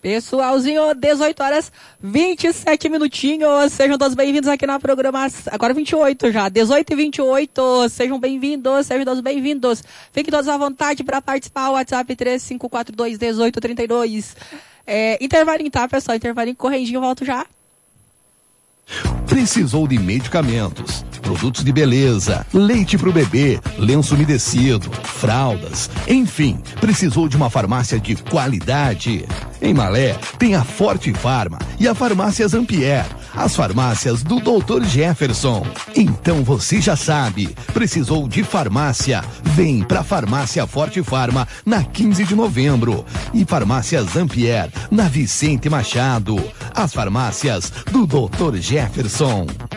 Pessoalzinho, 18 horas 27 minutinhos, sejam todos bem-vindos aqui na programação, agora 28 já, 18 e 28, sejam bem-vindos, sejam todos bem-vindos, fiquem todos à vontade para participar, o WhatsApp 3542-1832, intervalinho, tá pessoal, intervalinho, correndinho, volto já. Precisou de medicamentos, produtos de beleza, leite para o bebê, lenço umedecido, fraldas, enfim, precisou de uma farmácia de qualidade? Em Malé tem a Forte Farma e a Farmácia Zampier, as farmácias do Dr. Jefferson. Então você já sabe, precisou de farmácia? Vem pra Farmácia Forte Farma na 15 de novembro e Farmácia Zampier na Vicente Machado, as farmácias do Dr. Jefferson.